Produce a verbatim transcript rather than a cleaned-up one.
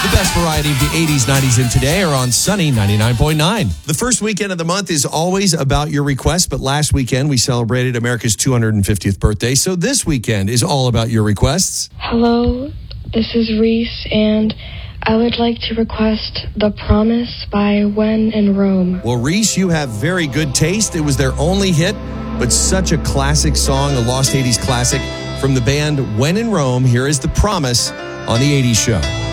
The best variety of the eighties, nineties, and today are on Sunny ninety-nine point nine. The first weekend of the month is always about your requests, but last weekend we celebrated America's two hundred fiftieth birthday, so this weekend is all about your requests. Hello, this is Reese, and I would like to request The Promise by When in Rome. Well, Reese, you have very good taste. It was their only hit, but such a classic song, a lost eighties classic from the band When in Rome. Here is The Promise on the eighties Show.